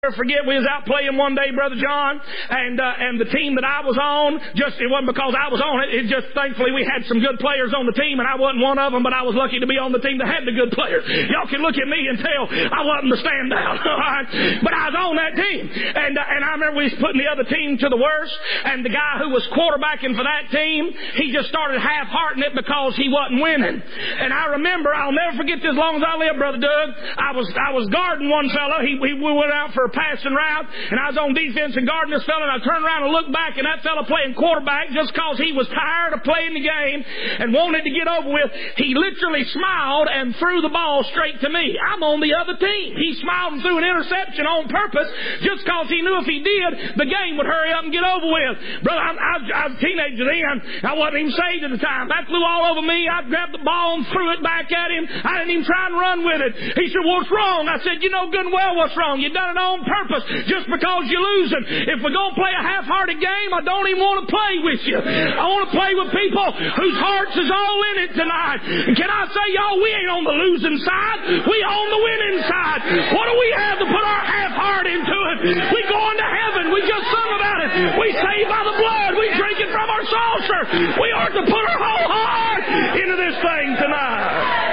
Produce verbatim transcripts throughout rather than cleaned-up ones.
never forget, we was out playing one day, Brother John, and uh, and the team that I was on, just it wasn't because I was on it, it just thankfully we had some good players on the team, and I wasn't one of them, but I was lucky to be on the team that had the good players. Y'all can look at me and tell I wasn't the standout, all right? But I was on that team, and uh, and I remember we was putting the other team to the worst, and the guy who was quarterbacking for that team, he just started half-hearting it because he wasn't winning. And I remember, I'll never forget this as long as I live, Brother Doug, I was I was guarding one fellow. He, we went out for a passing route, and I was on defense and guarding this fellow, and I turned around and looked back, and that fellow playing quarterback, just because he was tired of playing the game and wanted to get over with, he literally smiled and threw the ball straight to me. I'm on the other team. He smiled and threw an interception on purpose just because he knew if he did, the game would hurry up and get over with. Brother, I, I, I was a teenager then. I wasn't even saved at the time. That flew all over me. I grabbed the ball and threw it back at him. I didn't even try and run with it. He said, "What's wrong?" I said, "You know good and well what's wrong. You done it on purpose just because you're losing. If we're going to play a half-hearted game, I don't even want to play with you. I want to play with people whose hearts is all in it tonight." And can I say, y'all, we ain't on the losing side. We on the winning side. What do we have to put our half-heart into it? We going to heaven. We just sung about it. We saved by the blood. We drink it from our saucer. We are to put our whole heart into this thing tonight.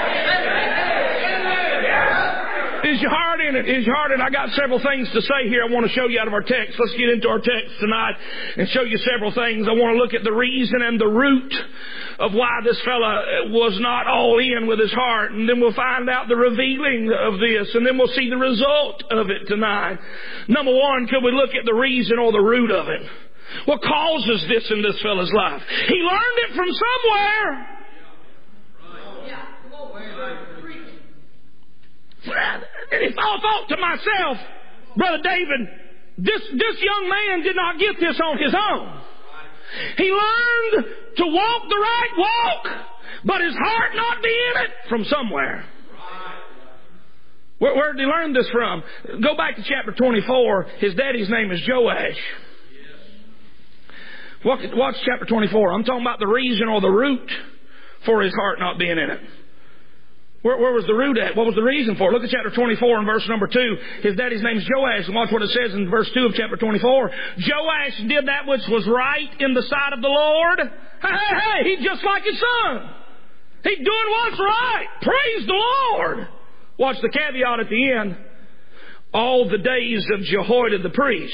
Is your heart in it? Is your heart in it? I got several things to say here I want to show you out of our text. Let's get into our text tonight and show you several things. I want to look at the reason and the root of why this fella was not all in with his heart. And then we'll find out the revealing of this. And then we'll see the result of it tonight. Number one, could we look at the reason or the root of it? What causes this in this fella's life? He learned it from somewhere. And if I thought to myself, Brother David, this, this young man did not get this on his own. He learned to walk the right walk, but his heart not be in it from somewhere. Where, where did he learn this from? Go back to chapter twenty-four. His daddy's name is Joash. Watch, watch chapter twenty-four. I'm talking about the reason or the root for his heart not being in it. Where, where was the root at? What was the reason for it? Look at chapter twenty-four and verse number two. His daddy's name is Joash. And watch what it says in verse two of chapter twenty-four. Joash did that which was right in the sight of the Lord. Hey, hey, hey, he's just like his son. He's doing what's right. Praise the Lord. Watch the caveat at the end. All the days of Jehoiada the priest.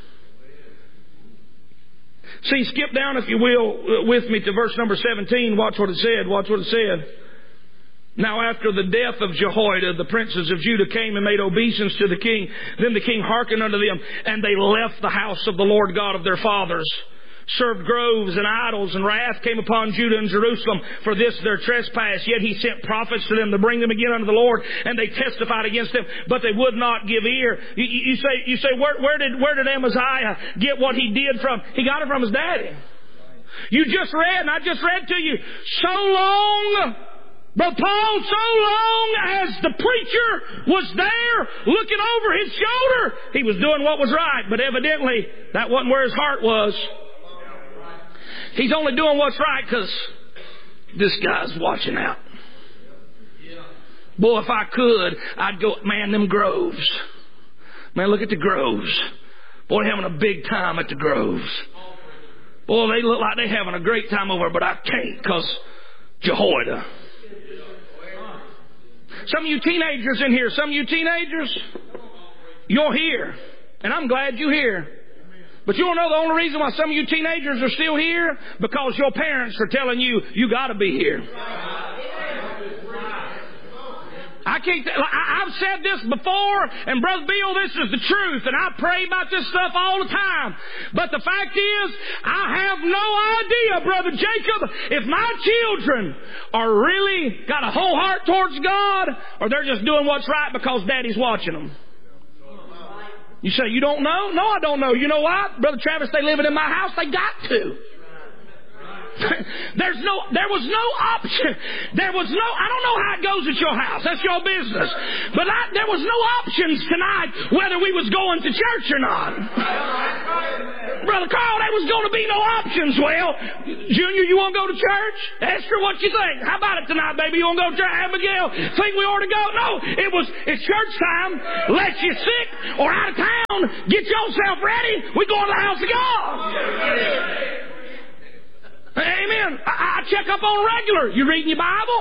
See, skip down, if you will, with me to verse number seventeen. Watch what it said. Watch what it said. Now after the death of Jehoiada, the princes of Judah came and made obeisance to the king. Then the king hearkened unto them, and they left the house of the Lord God of their fathers, served groves and idols, and wrath came upon Judah and Jerusalem for this their trespass. Yet he sent prophets to them to bring them again unto the Lord, and they testified against them, but they would not give ear. You, you say, you say, where, where did where did Amaziah get what he did from? He got it from his daddy. You just read, and I just read to you, so long. But Paul, so long as the preacher was there looking over his shoulder, he was doing what was right. But evidently, that wasn't where his heart was. He's only doing what's right because this guy's watching out. Boy, if I could, I'd go, man, them groves. Man, look at the groves. Boy, having a big time at the groves. Boy, they look like they're having a great time over, but I can't because Jehoiada. Some of you teenagers in here, some of you teenagers, you're here. And I'm glad you're here. But you don't know the only reason why some of you teenagers are still here? Because your parents are telling you, you got to be here. I can't, I, I've said this before, and Brother Bill, this is the truth, and I pray about this stuff all the time. But the fact is, I have no idea, Brother Jacob, if my children are really got a whole heart towards God, or they're just doing what's right because Daddy's watching them. You say, you don't know? No, I don't know. You know what? Brother Travis, they living in my house. They got to. There's no, there was no option. There was no, I don't know how it goes at your house. That's your business. But I, there was no options tonight whether we was going to church or not. Brother Carl, there was going to be no options. Well, Junior, you want to go to church? Esther, what you think? How about it tonight, baby? You want to go to church? Abigail, think we ought to go? No, it was, it's church time. Let you sick or out of town, get yourself ready. We're going to the house of God. Amen. I, I check up on regular. You reading your Bible?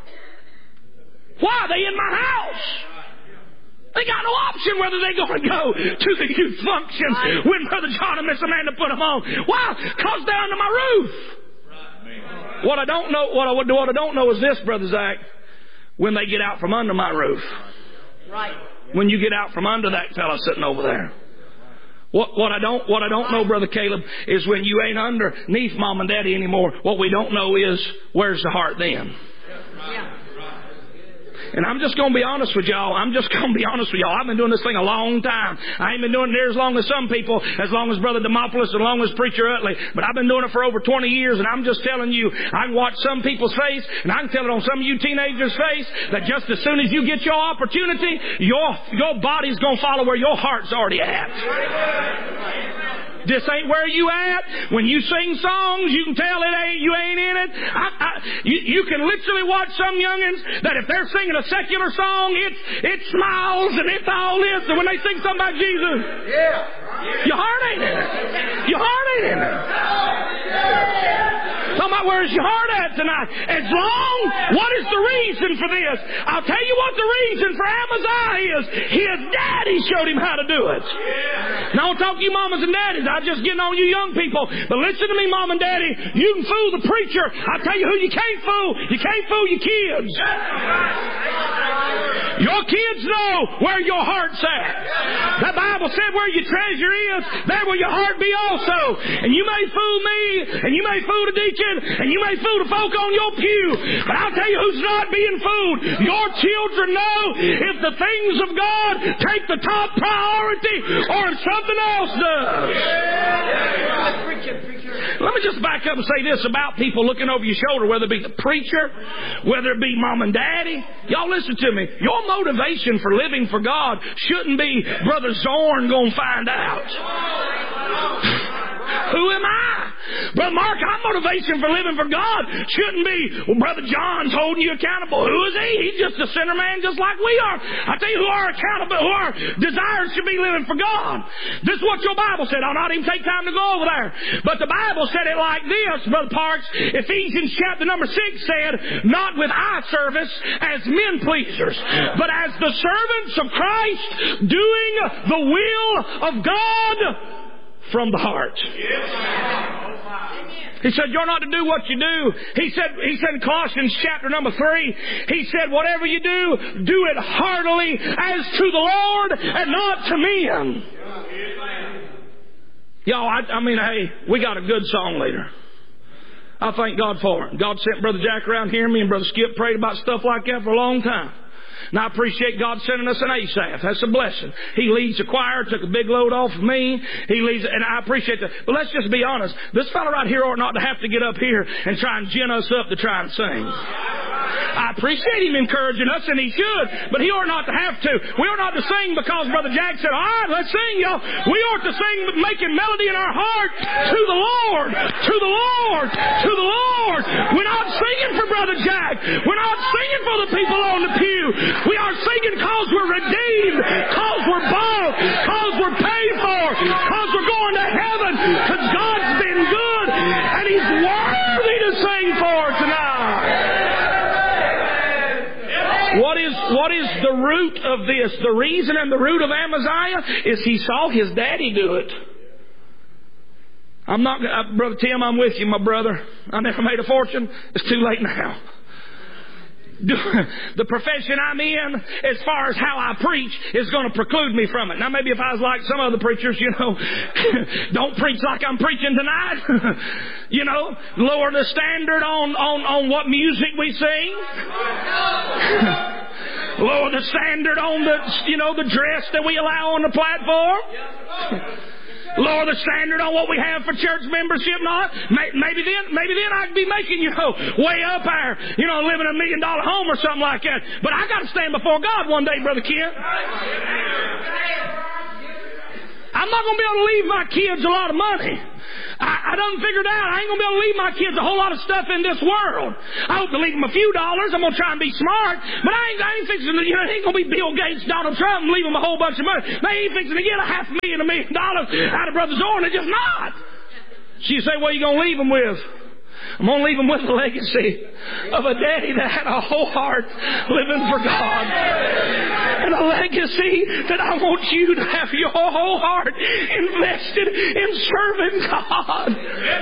Why? They in my house. They got no option whether they're going to go to the youth functions right. when Brother John and Miss Amanda put them on. Why? Because they're under my roof. Right. What I don't know, what I, what I don't know is this, Brother Zach. When they get out from under my roof. Right. When you get out from under that fella sitting over there. What, what I don't, what I don't know, Brother Caleb, is when you ain't underneath Mom and Daddy anymore. What we don't know is where's the heart then. Yeah. And I'm just going to be honest with y'all. I'm just going to be honest with y'all. I've been doing this thing a long time. I ain't been doing it near as long as some people, as long as Brother Demopoulos, as long as Preacher Utley. But I've been doing it for over twenty years, and I'm just telling you, I can watch some people's face, and I can tell it on some of you teenagers' face, that just as soon as you get your opportunity, your, your body's going to follow where your heart's already at. This ain't where you at. When you sing songs, you can tell it ain't, you ain't in it. I, I, you, you can literally watch some youngins that if they're singing a secular song, it's it smiles and it's all this. And when they sing something about Jesus, yeah, your heart ain't in it. Your heart ain't in it. Talking about where's your heart at tonight? As long, what is the reason for this? I'll tell you what the reason for Amaziah is. His daddy showed him how to do it. Now, I don't talk to you mamas and daddies. I'm just getting on you young people. But listen to me, Mom and Daddy. You can fool the preacher. I'll tell you who you can't fool. You can't fool your kids. Your kids know where your heart's at. The Bible said where your treasure is, there will your heart be also. And you may fool me, and you may fool the deacon, and you may fool the folk on your pew. But I'll tell you who's not being fooled. Your children know if the things of God take the top priority or if something else does. Let me just back up and say this about people looking over your shoulder, whether it be the preacher, whether it be Mom and Daddy. Y'all listen to me. Your motivation for living for God shouldn't be Brother Zorn gonna find out. Who am I? Brother Mark, our motivation for living for God shouldn't be, well, Brother John's holding you accountable. Who is he? He's just a sinner man just like we are. I tell you who our accountable, who our desires should be living for God. This is what your Bible said. I'll not even take time to go over there. But the Bible said it like this, Brother Parks. Ephesians chapter number six said, not with eye service as men pleasers, but as the servants of Christ, doing the will of God from the heart. He said, you're not to do what you do. He said, he said in Colossians chapter number three, he said, whatever you do, do it heartily as to the Lord and not to men. Y'all, I, I mean, hey, we got a good song leader. I thank God for it. God sent Brother Jack around here. Me and Brother Skip prayed about stuff like that for a long time. And I appreciate God sending us an Asaph. That's a blessing. He leads the choir, took a big load off of me. He leads, and I appreciate that. But let's just be honest. This fellow right here ought not to have to get up here and try and gin us up to try and sing. I appreciate him encouraging us, and he should, but he ought not to have to. We ought not to sing because Brother Jack said, all right, let's sing, y'all. We ought to sing making melody in our heart to the Lord, to the Lord, to the Lord. We're not singing for Brother Jack. We're not singing for the people on the pew. We are singing because we're redeemed, because we're bought, because we're paid for, because we're going to heaven, because God's been good, and He's worthy to sing for tonight. What is, what is the root of this? The reason and the root of Amaziah is he saw his daddy do it. I'm not, uh, Brother Tim, I'm with you, my brother. I never made a fortune. It's too late now. The profession I'm in, as far as how I preach, is going to preclude me from it. Now, maybe if I was like some other preachers, you know, don't preach like I'm preaching tonight. You know, lower the standard on, on, on what music we sing. Lower the standard on the, you know, the dress that we allow on the platform. Lower the standard on what we have for church membership, not. Maybe then, maybe then I'd be making, you know, way up there, you know, living in a million dollar home or something like that. But I got to stand before God one day, Brother Kent. I'm I'm not going to be able to leave my kids a lot of money. I, I done figured out I ain't going to be able to leave my kids a whole lot of stuff in this world. I hope to leave them a few dollars. I'm going to try and be smart. But I ain't, I ain't fixing to, you know, it ain't going to be Bill Gates, Donald Trump, and leave them a whole bunch of money. They ain't fixing to get a half a million, a million dollars out of Brother Zorn. They're just not. So you say, what are you going to leave them with? I'm going to leave them with the legacy of a daddy that had a whole heart living for God. And a legacy that I want you to have your whole heart invested in serving God.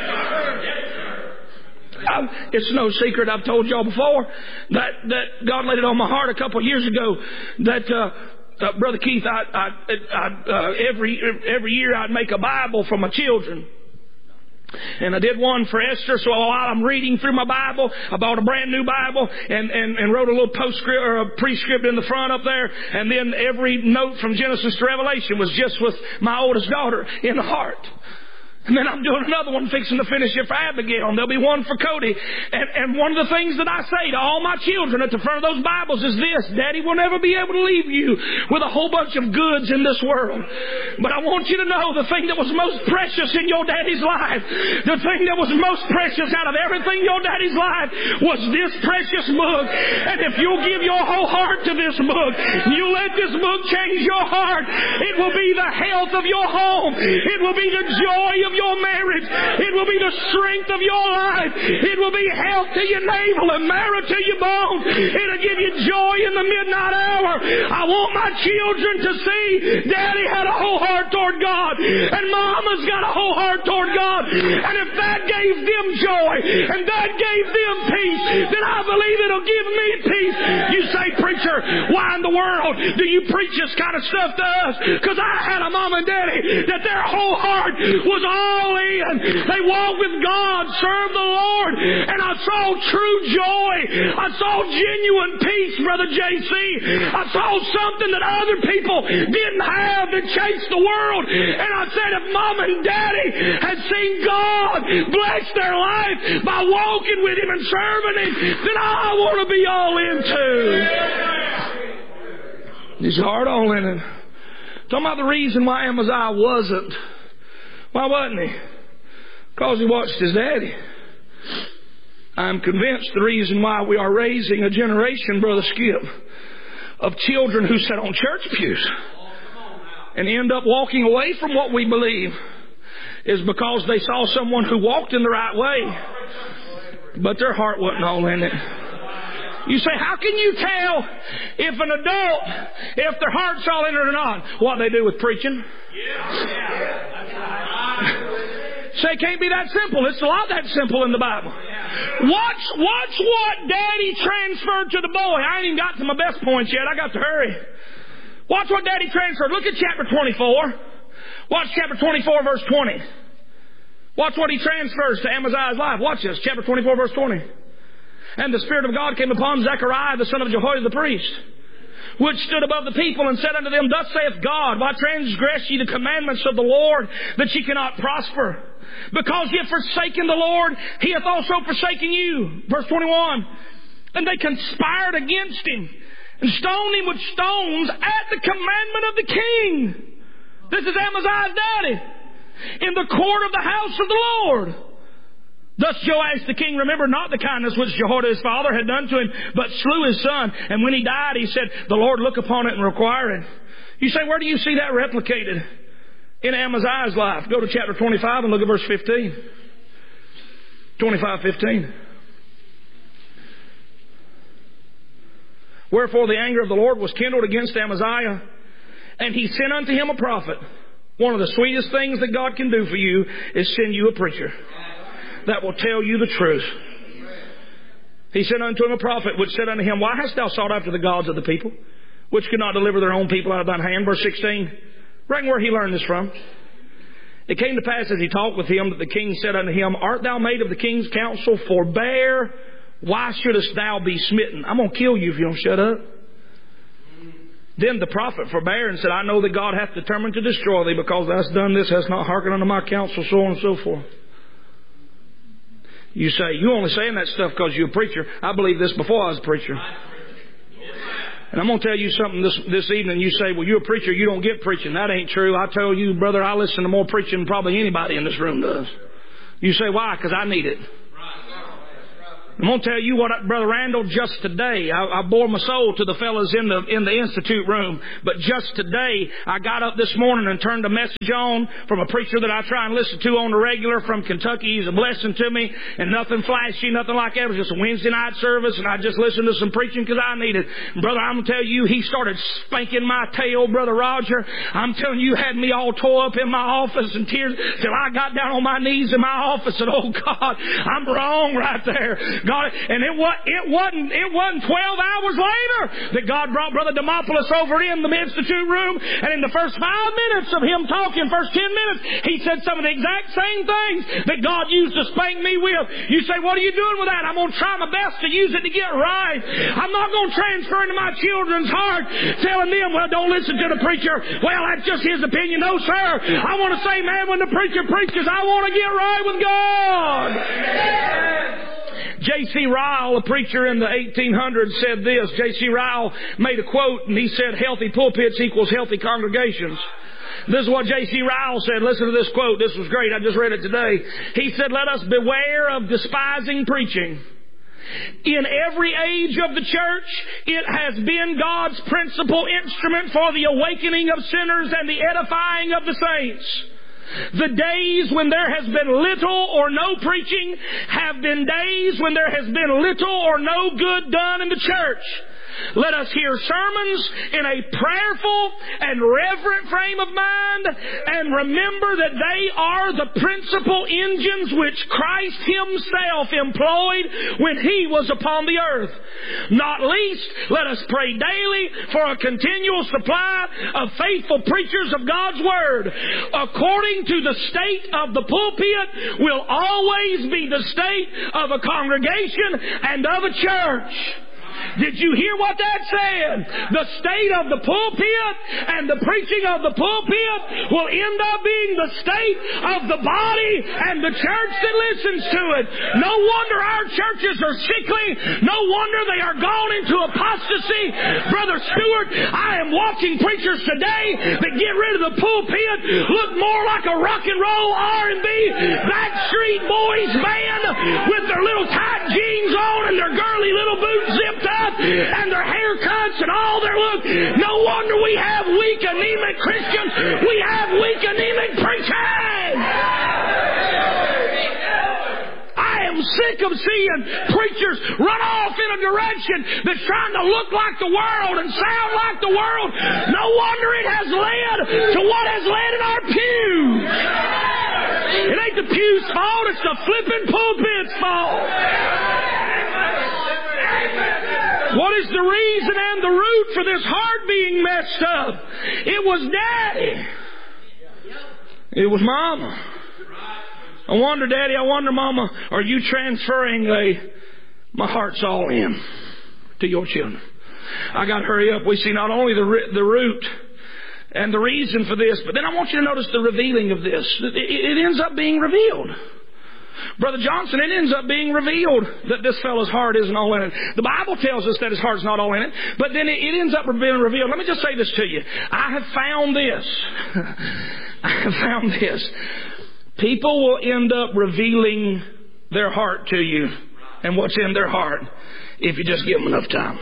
Um, it's no secret, I've told y'all before, that, that God laid it on my heart a couple of years ago that... Uh, Uh, Brother Keith, I, I, I, uh, every every year I'd make a Bible for my children. And I did one for Esther, so while I'm reading through my Bible, I bought a brand new Bible and, and, and wrote a little postscript or a prescript in the front up there. And then every note from Genesis to Revelation was just with my oldest daughter in the heart. And then I'm doing another one, fixing to finish it for Abigail. And there'll be one for Cody. And, and one of the things that I say to all my children at the front of those Bibles is this: Daddy will never be able to leave you with a whole bunch of goods in this world. But I want you to know the thing that was most precious in your daddy's life, the thing that was most precious out of everything in your daddy's life was this precious book. And if you'll give your whole heart to this book, you let this book change your heart, it will be the health of your home. It will be the joy of your marriage. It will be the strength of your life. It will be health to your navel and marrow to your bones. It'll give you joy in the midnight hour. I want my children to see Daddy had a whole heart toward God and Mama's got a whole heart toward God. And if that gave them joy and that gave them peace, then I believe it'll give me peace. You say, preacher, why in the world do you preach this kind of stuff to us? Because I had a mom and daddy that their whole heart was all all in. They walked with God, served the Lord, and I saw true joy. I saw genuine peace, Brother J C. I saw something that other people didn't have that chased the world. And I said, if Mom and Daddy had seen God bless their life by walking with Him and serving Him, then I want to be all in too. He's hard all in it. Talking about the reason why Amaziah wasn't. Why wasn't he? Because he watched his daddy. I'm convinced the reason why we are raising a generation, Brother Skip, of children who sit on church pews and end up walking away from what we believe is because they saw someone who walked in the right way, but their heart wasn't all in it. You say, how can you tell if an adult, if their heart's all in it or not? What they do with preaching? Say, it can't be that simple. It's a lot that simple in the Bible. Watch, watch what Daddy transferred to the boy. I ain't even got to my best points yet. I got to hurry. Watch what Daddy transferred. Look at chapter twenty-four. Watch chapter twenty-four, verse twenty. Watch what he transfers to Amaziah's life. Watch this. Chapter twenty-four, verse twenty. And the Spirit of God came upon Zechariah, the son of Jehoiada the priest, which stood above the people, and said unto them, Thus saith God, Why transgress ye the commandments of the Lord, that ye cannot prosper? Because ye have forsaken the Lord, He hath also forsaken you. Verse twenty-one. And they conspired against him, and stoned him with stones at the commandment of the king. This is Amaziah's daddy. In the court of the house of the Lord. Thus Joash the king remembered not the kindness which Jehoiada his father had done to him, but slew his son. And when he died, he said, The Lord look upon it and require it. You say, where do you see that replicated? In Amaziah's life. Go to chapter twenty-five and look at verse fifteen. twenty-five fifteen. Wherefore the anger of the Lord was kindled against Amaziah, and he sent unto him a prophet. One of the sweetest things that God can do for you is send you a preacher that will tell you the truth. He sent unto him a prophet, which said unto him, Why hast thou sought after the gods of the people, which could not deliver their own people out of thine hand? Verse sixteen. Reckon where he learned this from. It came to pass as he talked with him that the king said unto him, Art thou made of the king's counsel? Forbear. Why shouldest thou be smitten? I'm going to kill you if you don't shut up. Then the prophet forbare and said, I know that God hath determined to destroy thee, because thou hast done this, hast not hearkened unto my counsel, so on and so forth. You say, you only saying that stuff because you're a preacher. I believed this before I was a preacher. And I'm going to tell you something this this evening. You say, well, you're a preacher, you don't get preaching. That ain't true. I tell you, brother, I listen to more preaching than probably anybody in this room does. You say, why? Because I need it. I'm going to tell you what, Brother Randall, just today, I, I bore my soul to the fellas in the in the Institute room, but just today, I got up this morning and turned a message on from a preacher that I try and listen to on the regular from Kentucky. He's a blessing to me, and nothing flashy, nothing like that. It was just a Wednesday night service, and I just listened to some preaching because I needed. And brother, I'm going to tell you, he started spanking my tail, Brother Roger. I'm telling you, had me all tore up in my office in tears till I got down on my knees in my office and, oh God, I'm wrong right there. God, and it, was, it wasn't it wasn't twelve hours later that God brought Brother Demopoulos over in the Institute room, and in the first five minutes of him talking, first ten minutes, he said some of the exact same things that God used to spank me with. You say, what are you doing with that? I'm going to try my best to use it to get right. I'm not going to transfer into my children's heart, telling them, well, don't listen to the preacher. Well, that's just his opinion. No, sir. I want to say, man, when the preacher preaches, I want to get right with God. J C Ryle, a preacher in the eighteen hundreds, said this. J C Ryle made a quote, and he said, healthy pulpits equals healthy congregations. This is what J C Ryle said. Listen to this quote. This was great. I just read it today. He said, let us beware of despising preaching. In every age of the church, it has been God's principal instrument for the awakening of sinners and the edifying of the saints. The days when there has been little or no preaching have been days when there has been little or no good done in the church. Let us hear sermons in a prayerful and reverent frame of mind, and remember that they are the principal engines which Christ Himself employed when He was upon the earth. Not least, let us pray daily for a continual supply of faithful preachers of God's Word. According to the state of the pulpit will always be the state of a congregation and of a church. Did you hear what that said? The state of the pulpit and the preaching of the pulpit will end up being the state of the body and the church that listens to it. No wonder our churches are sickly. No wonder they are gone into apostasy. Brother Stewart, I am watching preachers today that get rid of the pulpit, look more like a rock and roll R and B Backstreet Boys band with their little tight jeans on and their girly little boots zipped up and their haircuts and all their look. No wonder we have weak, anemic Christians. We have weak, anemic preaching. I am sick of seeing preachers run off in a direction that's trying to look like the world and sound like the world. No wonder it has led to what has led in our pews. It ain't the pew's fault, it's the flipping pulpit's fault. What is the reason and the root for this heart being messed up? It was Daddy. It was Mama. I wonder, Daddy, I wonder, Mama, are you transferring a, my heart's all in to your children? I got to hurry up. We see not only the, the root and the reason for this, but then I want you to notice the revealing of this. It, it ends up being revealed. Brother Johnson, it ends up being revealed that this fellow's heart isn't all in it. The Bible tells us that his heart's not all in it, but then it, it ends up being revealed. Let me just say this to you. I have found this. I have found this. People will end up revealing their heart to you and what's in their heart if you just give them enough time.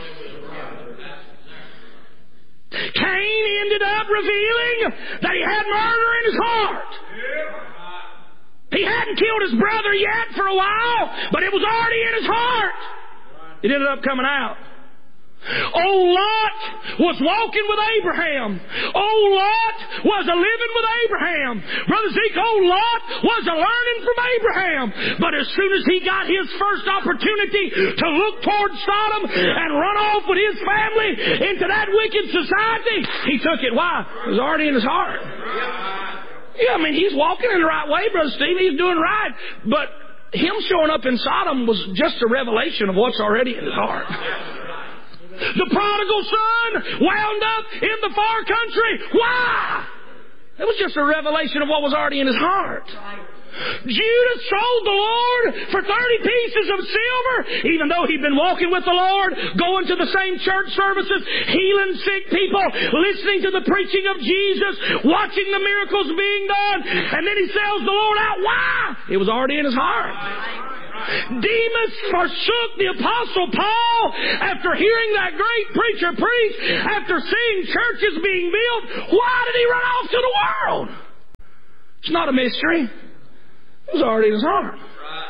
Cain ended up revealing that he had murder in his heart. He hadn't killed his brother yet for a while, but it was already in his heart. It ended up coming out. Old Lot was walking with Abraham. Old Lot was a living with Abraham. Brother Zeke, old Lot was a learning from Abraham. But as soon as he got his first opportunity to look towards Sodom and run off with his family into that wicked society, he took it. Why? It was already in his heart. Yeah, I mean, he's walking in the right way, Brother Steve. He's doing right. But him showing up in Sodom was just a revelation of what's already in his heart. The prodigal son wound up in the far country. Why? It was just a revelation of what was already in his heart. Judas sold the Lord for thirty pieces of silver, even though he'd been walking with the Lord, going to the same church services, healing sick people, listening to the preaching of Jesus, watching the miracles being done, and then he sells the Lord out. Why? It was already in his heart. Demas forsook the Apostle Paul after hearing that great preacher preach, after seeing churches being built. Why did he run off to the world? It's not a mystery. It was already in his heart.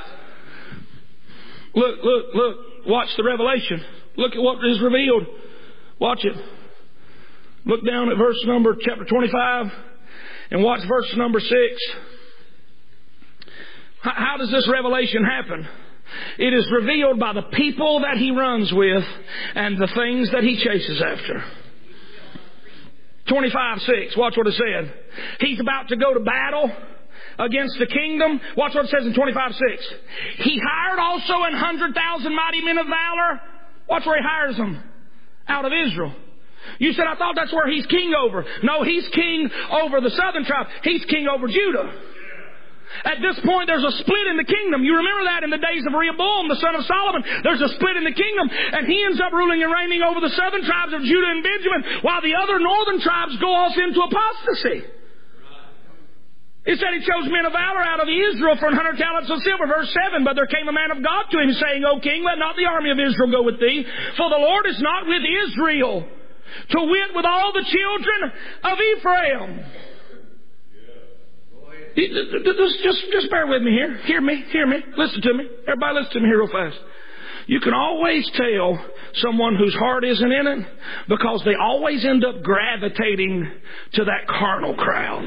Look, look, look. Watch the revelation. Look at what is revealed. Watch it. Look down at verse number, chapter twenty-five, and watch verse number six. How does this revelation happen? It is revealed by the people that he runs with and the things that he chases after. twenty-five six, watch what it said. He's about to go to battle against the kingdom. Watch what it says in twenty-five six. He hired also an hundred thousand mighty men of valor. Watch where he hires them. Out of Israel. You said, I thought that's where he's king over. No, he's king over the southern tribe. He's king over Judah. At this point, there's a split in the kingdom. You remember that in the days of Rehoboam, the son of Solomon. There's a split in the kingdom, and he ends up ruling and reigning over the southern tribes of Judah and Benjamin, while the other northern tribes go off into apostasy. It said he chose men of valor out of Israel for an hundred talents of silver. Verse seven, but there came a man of God to him, saying, O king, let not the army of Israel go with thee, for the Lord is not with Israel, to wit, with all the children of Ephraim. Just, just, just bear with me here. Hear me, hear me. Listen to me. Everybody listen to me here real fast. You can always tell someone whose heart isn't in it because they always end up gravitating to that carnal crowd.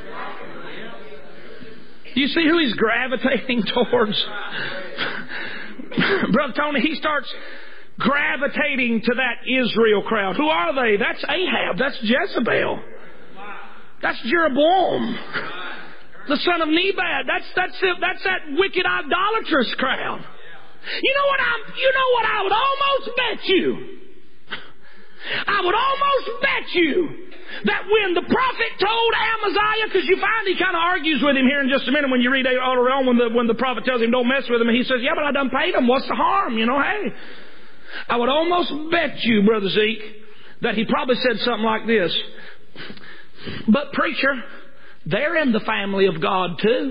You see who he's gravitating towards? Brother Tony, he starts gravitating to that Israel crowd. Who are they? That's Ahab. That's Jezebel. That's Jeroboam, the son of Nebat. That's that's it. That's that wicked idolatrous crowd. You know what I'm? You know what I would almost bet you. I would almost bet you that when the prophet told Amaziah, because you find he kind of argues with him here in just a minute when you read all around when the when the prophet tells him don't mess with him, and he says, "Yeah, but I done paid him. What's the harm? You know, hey." I would almost bet you, Brother Zeke, that he probably said something like this. But preacher, they're in the family of God too.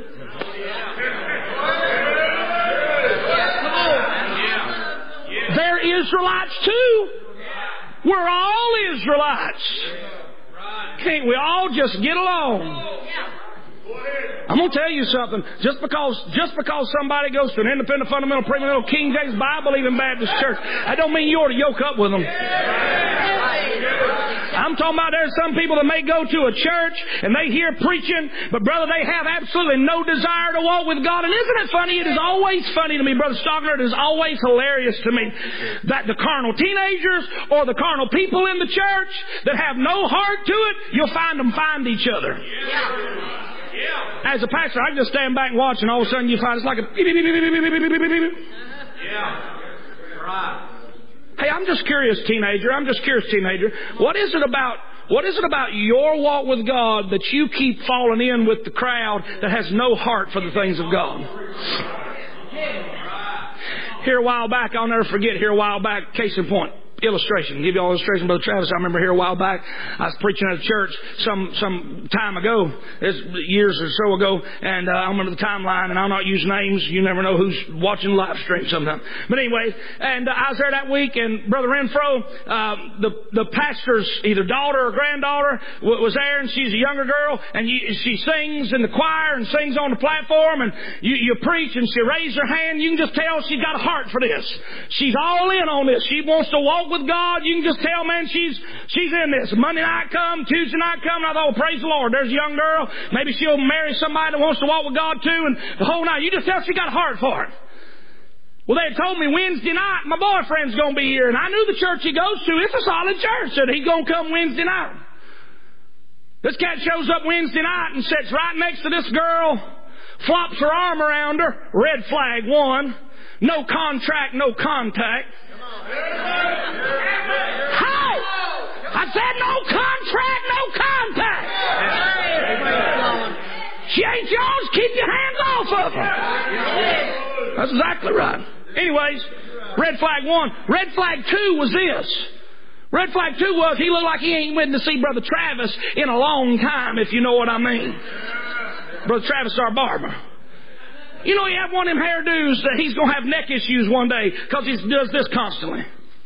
They're Israelites too. We're all Israelites. Can't we all just get along? I'm going to tell you something. Just because just because somebody goes to an independent, fundamental, premillennial, King James Bible-believing Baptist church, that don't mean you ought to yoke up with them. I'm talking about there's some people that may go to a church and they hear preaching, but brother, they have absolutely no desire to walk with God. And isn't it funny? It is always funny to me, Brother Stockner. It is always hilarious to me that the carnal teenagers or the carnal people in the church that have no heart to it, you'll find them find each other. Yeah. As a pastor, I can just stand back and watch, and all of a sudden you find it's like a beep, beep, beep, beep, beep, beep, beep, beep, beep. Yeah. Right. Hey, I'm just curious, teenager. I'm just curious, teenager. What is it about? What is it about your walk with God that you keep falling in with the crowd that has no heart for the things of God? Here a while back, I'll never forget. Here a while back, case in point. Illustration. I'll give you all illustration, Brother Travis. I remember here a while back, I was preaching at a church some some time ago, years or so ago, and uh, I remember the timeline, and I'll not use names. You never know who's watching the live stream sometimes. But anyway, and uh, I was there that week, and Brother Renfro, uh, the the pastor's either daughter or granddaughter w- was there, and she's a younger girl, and you, she sings in the choir and sings on the platform, and you, you preach, and she raised her hand. You can just tell she's got a heart for this. She's all in on this. She wants to walk with God. You can just tell, man, she's she's in this. Monday night come, Tuesday night come, and I thought, praise the Lord, there's a young girl. Maybe she'll marry somebody that wants to walk with God too, and the whole night. You just tell she got a heart for it. Well, they had told me Wednesday night my boyfriend's going to be here, and I knew the church he goes to. It's a solid church, so he's going to come Wednesday night. This cat shows up Wednesday night and sits right next to this girl, flops her arm around her. Red flag one. No contract, no contact. Hey! I said no contract, no contact. She ain't yours. Keep your hands off of them. That's exactly right. Anyways, red flag one. Red flag two was this. Red flag two was he looked like he ain't went to see Brother Travis in a long time, if you know what I mean. Brother Travis, our barber. You know, he had one of them hairdos that he's going to have neck issues one day because he does this constantly.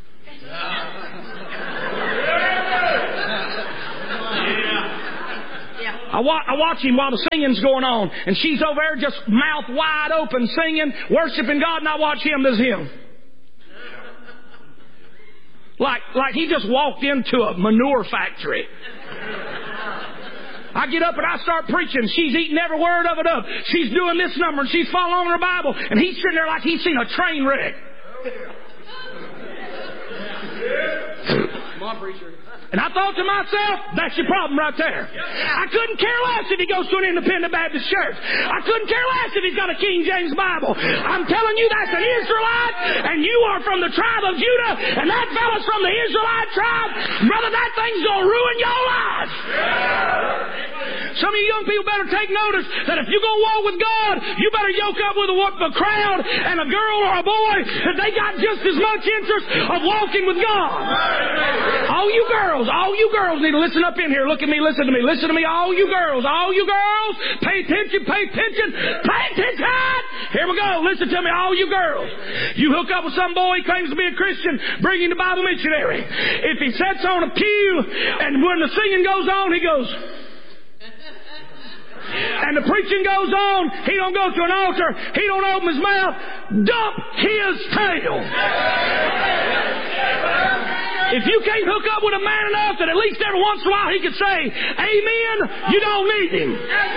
I, wa- I watch him while the singing's going on, and she's over there just mouth wide open singing, worshiping God, and I watch him does him. Like, like he just walked into a manure factory. I get up and I start preaching. She's eating every word of it up. She's doing this number and she's following her Bible. And he's sitting there like he's seen a train wreck. Come on, preacher. And I thought to myself, that's your problem right there. I couldn't care less if he goes to an independent Baptist church. I couldn't care less if he's got a King James Bible. I'm telling you, that's an Israelite, and you are from the tribe of Judah, and that fella's from the Israelite tribe. Brother, that thing's going to ruin your life. Some of you young people better take notice that if you're going to walk with God, you better yoke up with a, a crowd and a girl or a boy that they got just as much interest of walking with God. All you girls, all you girls need to listen up in here. Look at me, listen to me, listen to me. All you girls, all you girls, pay attention, pay attention, pay attention. Here we go. Listen to me, all you girls. You hook up with some boy, he claims to be a Christian, bring him to Bible missionary. If he sits on a pew and when the singing goes on, he goes... and the preaching goes on, he don't go to an altar, he don't open his mouth, dump his tail. If you can't hook up with a man enough that at least every once in a while he could say, amen, you don't need him.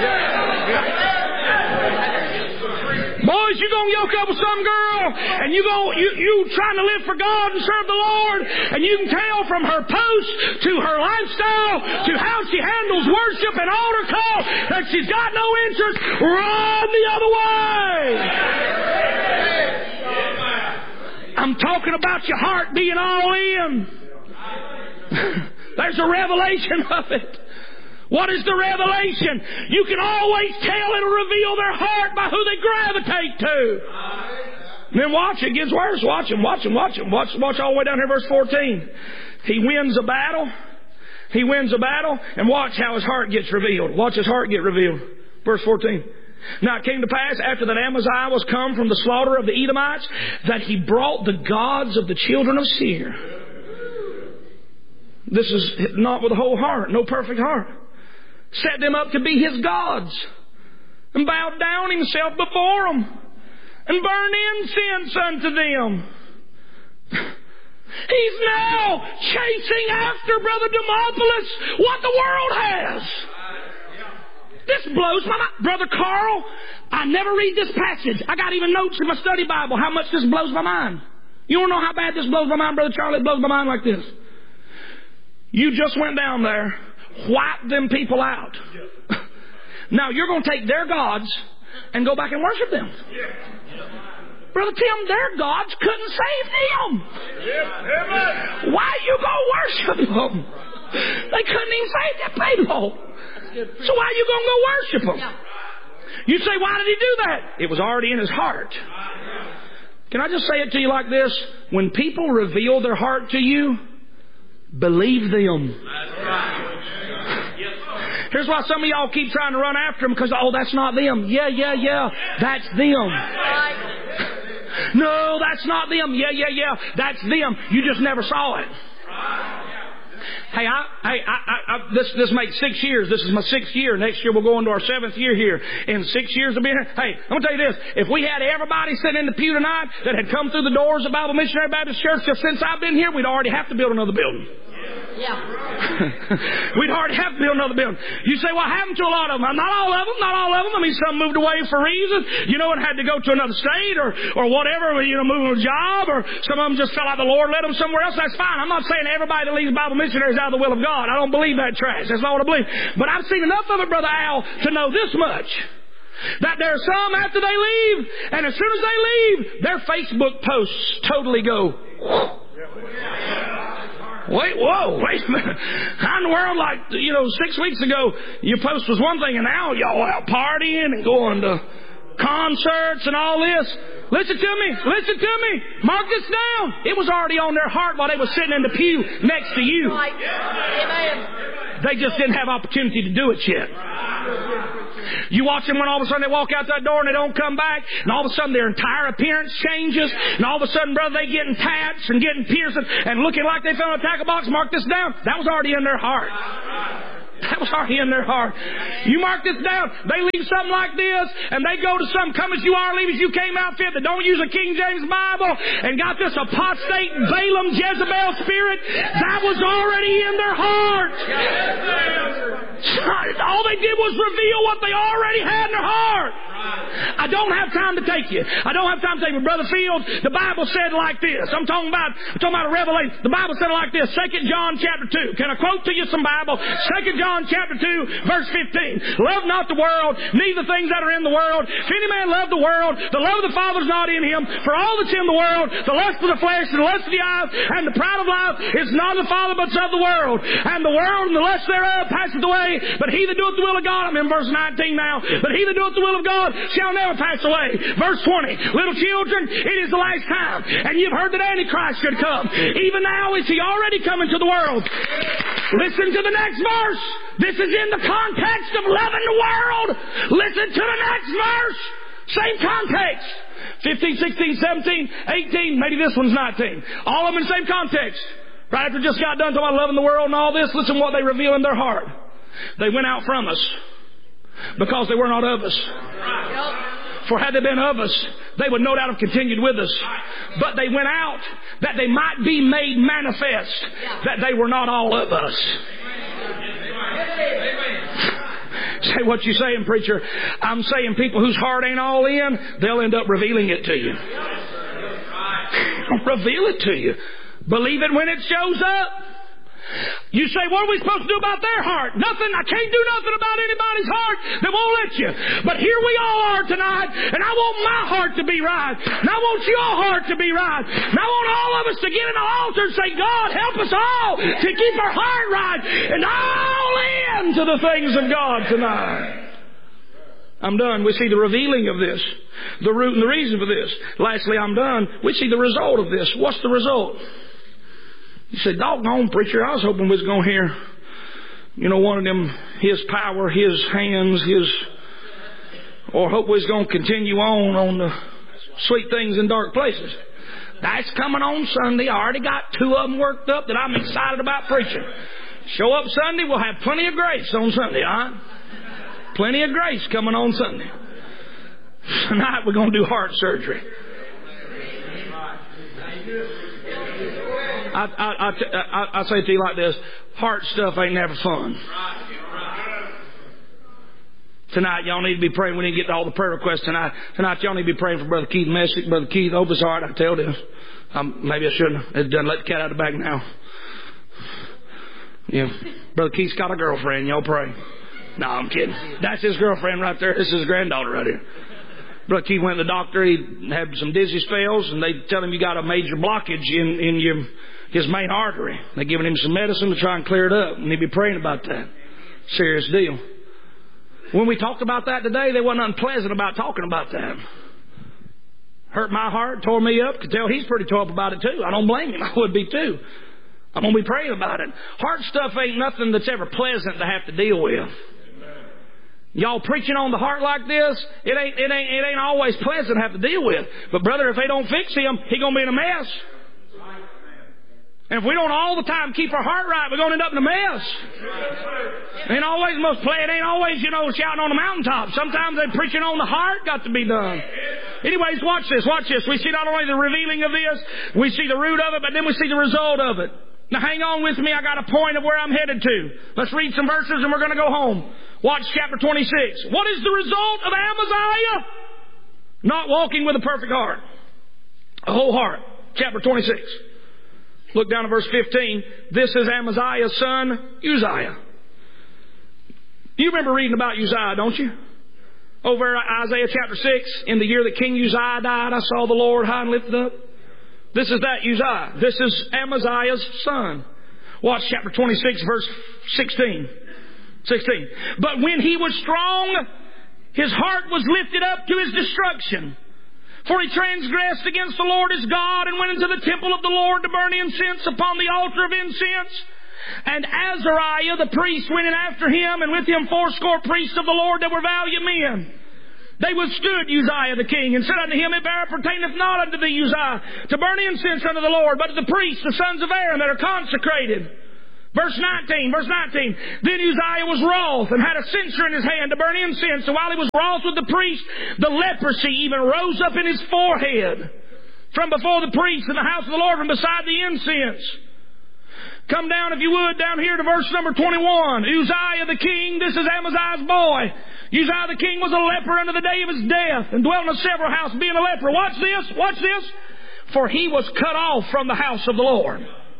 Boys, you're going to yoke up with some girl, and you go, you, you trying to live for God and serve the Lord, and you can tell from her posts to her lifestyle to how she handles worship and altar call that she's got no interest. Run the other way. I'm talking about your heart being all in. There's a revelation of it. What is the revelation? You can always tell it'll reveal their heart by who they gravitate to. And then watch, it gets worse. Watch him, watch him, watch him. Watch, watch all the way down here, verse fourteen. He wins a battle. He wins a battle. And watch how his heart gets revealed. Watch his heart get revealed. Verse fourteen. Now it came to pass, after that Amaziah was come from the slaughter of the Edomites, that he brought the gods of the children of Seir. This is not with a whole heart, no perfect heart. Set them up to be his gods, and bowed down himself before them, and burned incense unto them. He's now chasing after Brother Demopolis what the world has. This blows my mind. Brother Carl, I never read this passage. I got even notes in my study Bible how much this blows my mind. You don't know how bad this blows my mind, Brother Charlie? It blows my mind like this. You just went down there, wiped them people out. Now you're going to take their gods and go back and worship them. Brother Tim, their gods couldn't save them. Why you go worship them? They couldn't even save their people. So why are you going to go worship them? You say, why did he do that? It was already in his heart. Can I just say it to you like this? When people reveal their heart to you, believe them. Here's why some of y'all keep trying to run after them, because, oh, that's not them. Yeah, yeah, yeah, that's them. No, that's not them. Yeah, yeah, yeah, that's them. You just never saw it. Hey, I, hey, I, I, I, this, this makes six years. This is my sixth year. Next year we'll go into our seventh year here. In six years of being here. Hey, I'm going to tell you this. If we had everybody sitting in the pew tonight that had come through the doors of Bible Missionary Baptist Church just since I've been here, we'd already have to build another building. Yeah. We'd already have to build another building. You say, what happened to a lot of them? Not all of them, not all of them. I mean, some moved away for reasons, you know, and had to go to another state or, or whatever, you know, moving a job, or some of them just felt like the Lord led them somewhere else. That's fine. I'm not saying everybody that leaves Bible missionaries out of the will of God. I don't believe that trash. That's not what I believe. But I've seen enough of it, Brother Al, to know this much. That there are some after they leave, and as soon as they leave, their Facebook posts totally go. Wait, whoa, wait a minute. How in the world, like, you know, six weeks ago, your post was one thing, and now y'all out partying and going to concerts and all this. Listen to me. Listen to me. Mark this down. It was already on their heart while they were sitting in the pew next to you. They just didn't have opportunity to do it yet. You watch them when all of a sudden they walk out that door and they don't come back, and all of a sudden their entire appearance changes, and all of a sudden, brother, they getting tats and getting piercing and looking like they fell in a tackle box. Mark this down. That was already in their heart. That was already in their heart. You mark this down. They leave something like this, and they go to some come as you are, leave as you came outfit that don't use a King James Bible and got this apostate Balaam Jezebel spirit. That was already in their heart. All they did was reveal what they already had in their heart. I don't have time to take you. I don't have time to take you. Brother Field, the Bible said like this. I'm talking about, I'm talking about a revelation. The Bible said like this. Second John chapter two. Can I quote to you some Bible? Second John chapter two, verse fifteen. Love not the world, neither things that are in the world. If any man love the world, the love of the Father is not in him. For all that's in the world, the lust of the flesh, and the lust of the eyes, and the pride of life is not of the Father, but of the world. And the world and the lust thereof passeth away. But he that doeth the will of God, I'm in verse nineteen now. But he that doeth the will of God shall never pass away. Verse twenty. Little children, it is the last time. And you've heard that Antichrist should come. Even now is he already coming to the world. Listen to the next verse. This is in the context of loving the world. Listen to the next verse. Same context. fifteen, sixteen, seventeen, eighteen. Maybe this one's nineteen. All of them in the same context. Right after just got done talking about loving the world and all this, listen what they reveal in their heart. They went out from us because they were not of us. For had they been of us, they would no doubt have continued with us. But they went out that they might be made manifest that they were not all of us. Say what you saying, preacher. I'm saying people whose heart ain't all in, they'll end up revealing it to you. Reveal it to you. Believe it when it shows up. You say, what are we supposed to do about their heart? Nothing. I can't do nothing about anybody's heart that won't let you. But here we all are tonight, and I want my heart to be right. And I want your heart to be right. And I want all of us to get in the altar and say, God, help us all to keep our heart right and all in to the things of God tonight. I'm done. We see the revealing of this, the root and the reason for this. Lastly, I'm done. We see the result of this. What's the result? You said, doggone, preacher, I was hoping we was going to hear, you know, one of them, His power, His hands, His, or hope we was going to continue on on the sweet things in dark places. That's coming on Sunday. I already got two of them worked up that I'm excited about preaching. Show up Sunday, we'll have plenty of grace on Sunday, all right? Plenty of grace coming on Sunday. Tonight we're going to do heart surgery. I, I, I, I, I say it to you like this. Heart stuff ain't never fun. Tonight, y'all need to be praying. We need to get to all the prayer requests tonight. Tonight, y'all need to be praying for Brother Keith Messick. Brother Keith, hope his heart. I tell this. Um, maybe I shouldn't have done let the cat out of the bag now. Yeah. Brother Keith's got a girlfriend. Y'all pray. No, I'm kidding. That's his girlfriend right there. This is his granddaughter right here. Brother Keith went to the doctor. He had some dizzy spells, and they tell him you got a major blockage in, in your... his main artery. They're giving him some medicine to try and clear it up. And he'd be praying about that. Serious deal. When we talked about that today, there wasn't nothing pleasant about talking about that. Hurt my heart, tore me up. Could tell he's pretty tore up about it too. I don't blame him. I would be too. I'm going to be praying about it. Heart stuff ain't nothing that's ever pleasant to have to deal with. Y'all preaching on the heart like this, it ain't, it ain't, it ain't always pleasant to have to deal with. But brother, if they don't fix him, he's going to be in a mess. And if we don't all the time keep our heart right, we're going to end up in a mess. It ain't always most play. It ain't always, you know, shouting on the mountaintop. Sometimes they're preaching on the heart got to be done. Anyways, watch this, watch this. We see not only the revealing of this, we see the root of it, but then we see the result of it. Now hang on with me. I got a point of where I'm headed to. Let's read some verses and we're going to go home. Watch chapter twenty-six. What is the result of Amaziah? Not walking with a perfect heart. A whole heart. Chapter twenty-six. Look down at verse fifteen. This is Amaziah's son, Uzziah. You remember reading about Uzziah, don't you? Over Isaiah chapter six, in the year that King Uzziah died, I saw the Lord high and lifted up. This is that Uzziah. This is Amaziah's son. Watch chapter twenty-six, verse sixteen. sixteen. But when he was strong, his heart was lifted up to his destruction. For he transgressed against the Lord his God, and went into the temple of the Lord to burn incense upon the altar of incense. And Azariah the priest went in after him, and with him fourscore priests of the Lord that were valiant men. They withstood Uzziah the king, and said unto him, It appertaineth not unto thee, Uzziah, to burn incense unto the Lord, but to the priests, the sons of Aaron, that are consecrated. Verse nineteen, verse nineteen. Then Uzziah was wroth, and had a censer in his hand to burn incense. And while he was wroth with the priest, the leprosy even rose up in his forehead from before the priest in the house of the Lord, from beside the incense. Come down, if you would, down here to verse number twenty-one. Uzziah the king, this is Amaziah's boy. Uzziah the king was a leper unto the day of his death, and dwelt in a several house, being a leper. Watch this, watch this. For he was cut off from the house of the Lord.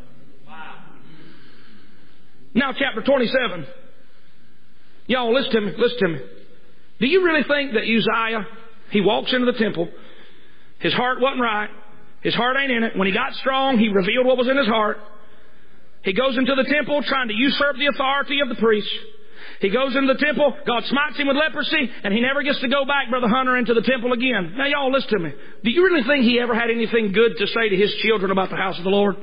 Now chapter twenty-seven. Y'all, listen to me, listen to me. Do you really think that Uzziah, he walks into the temple, his heart wasn't right, his heart ain't in it. When he got strong, he revealed what was in his heart. He goes into the temple trying to usurp the authority of the priest. He goes into the temple, God smites him with leprosy, and he never gets to go back, Brother Hunter, into the temple again. Now y'all, listen to me. Do you really think he ever had anything good to say to his children about the house of the Lord?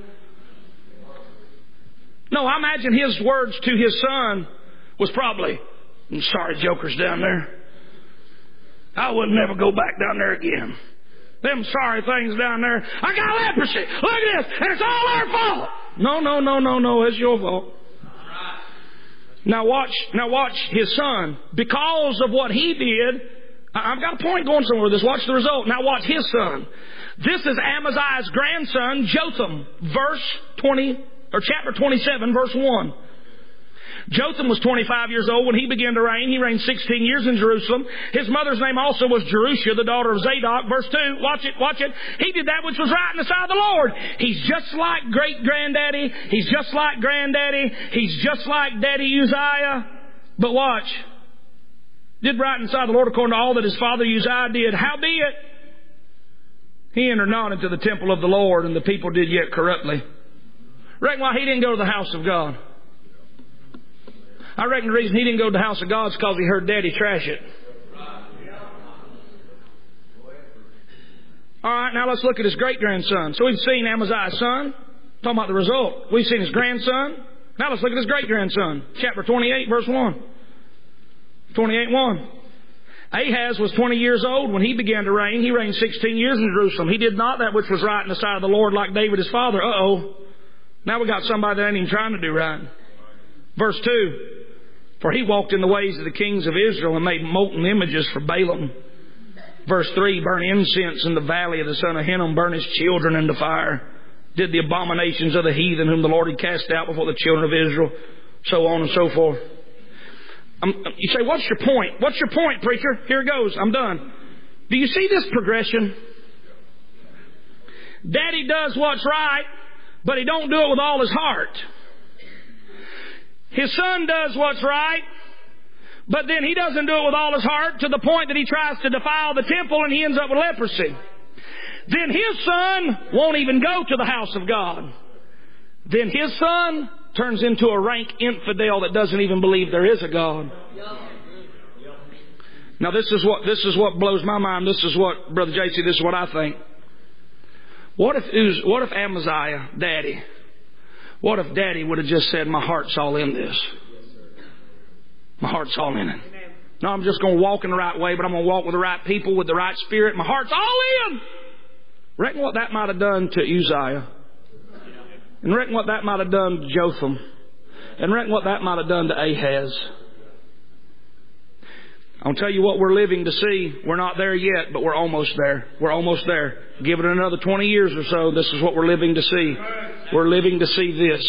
No, I imagine his words to his son was probably, I'm sorry, jokers down there. I would never go back down there again. Them sorry things down there. I got leprosy. Look at this. And it's all our fault. No, no, no, no, no. It's your fault. Now watch, now watch his son. Because of what he did, I've got a point going somewhere with this. Watch the result. Now watch his son. This is Amaziah's grandson, Jotham, verse twenty. Or chapter twenty-seven, verse one. Jotham was twenty-five years old when he began to reign. He reigned sixteen years in Jerusalem. His mother's name also was Jerusha, the daughter of Zadok. Verse two, watch it, watch it. He did that which was right in the sight of the Lord. He's just like great-granddaddy. He's just like granddaddy. He's just like Daddy Uzziah. But watch. Did right in the sight of the Lord according to all that his father Uzziah did. Howbeit, he entered not into the temple of the Lord, and the people did yet corruptly. Reckon why he didn't go to the house of God. I reckon the reason he didn't go to the house of God is because he heard Daddy trash it. All right, now let's look at his great-grandson. So we've seen Amaziah's son. Talking about the result. We've seen his grandson. Now let's look at his great-grandson. Chapter twenty-eight, verse one. twenty-eight, one. Ahaz was twenty years old when he began to reign. He reigned sixteen years in Jerusalem. He did not that which was right in the sight of the Lord like David his father. Uh-oh. Now we got somebody that ain't even trying to do right. Verse two. For he walked in the ways of the kings of Israel and made molten images for Balaam. Verse three. Burn incense in the valley of the son of Hinnom. Burn his children into fire. Did the abominations of the heathen whom the Lord had cast out before the children of Israel. So on and so forth. Um, you say, what's your point? What's your point, preacher? Here it goes. I'm done. Do you see this progression? Daddy does what's right, but he don't do it with all his heart. His son does what's right, but then he doesn't do it with all his heart to the point that he tries to defile the temple and he ends up with leprosy. Then his son won't even go to the house of God. Then his son turns into a rank infidel that doesn't even believe there is a God. Now this is what this is what blows my mind. This is what, Brother J C, this is what I think. What if Uz, what if Amaziah, Daddy, what if Daddy would have just said, my heart's all in this. My heart's all in it. No, I'm just going to walk in the right way, but I'm going to walk with the right people, with the right spirit. My heart's all in. Reckon what that might have done to Uzziah. And reckon what that might have done to Jotham. And reckon what that might have done to Ahaz. I'll tell you what we're living to see. We're not there yet, but we're almost there. We're almost there. Give it another twenty years or so. This is what we're living to see. We're living to see this.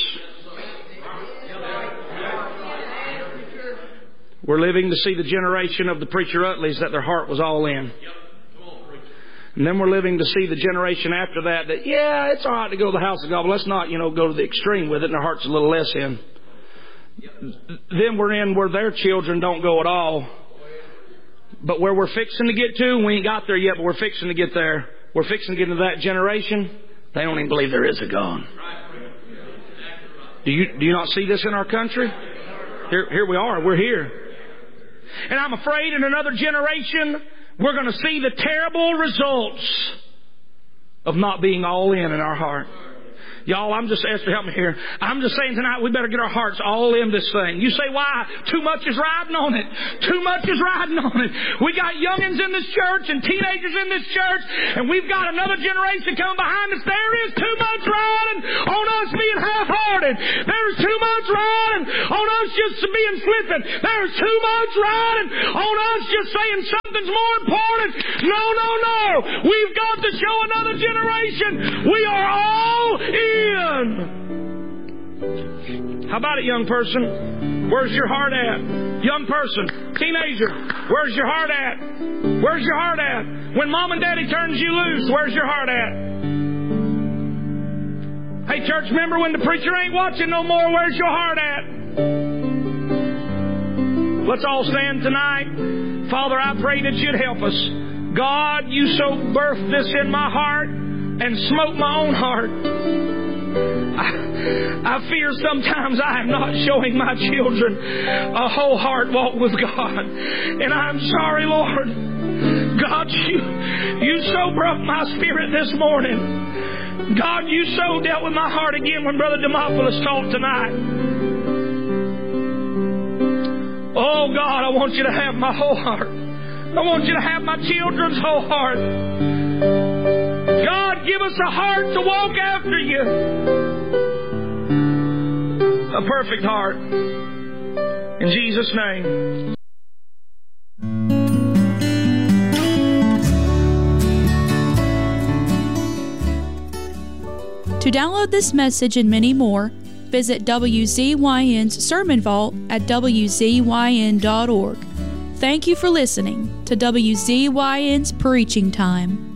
We're living to see the generation of the preacher Utleys that their heart was all in. And then we're living to see the generation after that that, yeah, it's all right to go to the house of God, but let's not, you know, go to the extreme with it and their heart's a little less in. Then we're in where their children don't go at all. But where we're fixing to get to, we ain't got there yet, but we're fixing to get there. We're fixing to get into that generation. They don't even believe there is a God. Do you, do you not see this in our country? Here, here we are. We're here. And I'm afraid in another generation, we're going to see the terrible results of not being all in in our heart. Y'all, I'm just asking, help me here. I'm just saying tonight we better get our hearts all in this thing. You say, why? Too much is riding on it. Too much is riding on it. We got youngins in this church and teenagers in this church, and we've got another generation coming behind us. There is too much riding on us being half-hearted. There's too much riding on us just being flippant. There's too much riding on us just saying something's more important. No, no, no. We've got to show another generation we are all in. How about it, young person? Where's your heart at? Young person, teenager, where's your heart at? Where's your heart at? When mom and daddy turns you loose, where's your heart at? Hey, church member, when the preacher ain't watching no more, where's your heart at? Let's all stand tonight. Father, I pray that you'd help us. God, you so birthed this in my heart and smote my own heart. I, I fear sometimes I am not showing my children a whole heart walk with God. And I'm sorry, Lord. God, you, you so broke my spirit this morning. God, you so dealt with my heart again when Brother Demopoulos taught tonight. Oh, God, I want you to have my whole heart. I want you to have my children's whole heart. God, give us a heart to walk after you. A perfect heart. In Jesus' name. To download this message and many more, visit W Z Y N's Sermon Vault at W Z Y N dot org. Thank you for listening to W Z Y N's Preaching Time.